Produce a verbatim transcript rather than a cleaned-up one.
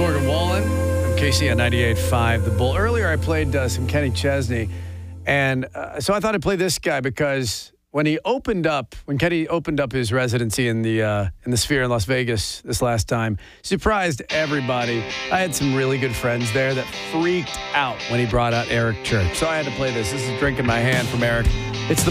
Morgan Wallen. I'm Casey on ninety-eight point five The Bull. Earlier, I played uh, some Kenny Chesney, and uh, so I thought I'd play this guy because when he opened up, when Kenny opened up his residency in the uh, in the Sphere in Las Vegas this last time, surprised everybody. I had some really good friends there that freaked out when he brought out Eric Church. So I had to play this. This is Drink in My Hand from Eric. It's the